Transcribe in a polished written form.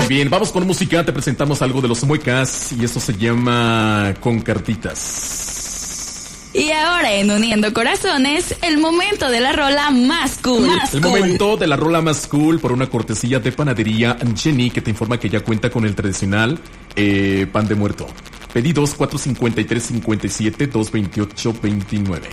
Muy bien, vamos con música. Te presentamos algo de los Muecas y esto se llama Con Cartitas. Y ahora en Uniendo Corazones, el momento de la rola más cool. Momento de la rola más cool por una cortesía de Panadería Jenny, que te informa que ya cuenta con el tradicional pan de muerto. Pedidos 453-57-228-29.